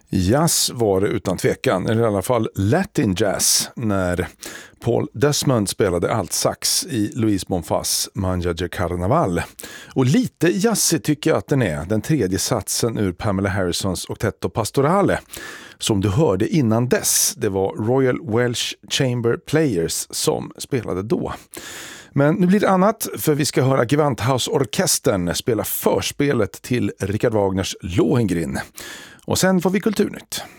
Jazz var det utan tvekan, eller i alla fall latin jazz, när Paul Desmond spelade altsax i Luis Bonfas Manja de Carnaval. Och lite jazzig tycker jag att den är, den tredje satsen ur Pamela Harrisons Octetto Pastorale. Som du hörde innan dess, det var Royal Welsh Chamber Players som spelade då. Men nu blir det annat, för vi ska höra Gewandhausorkestern spela förspelet till Richard Wagners Lohengrin. Och sen får vi Kulturnytt.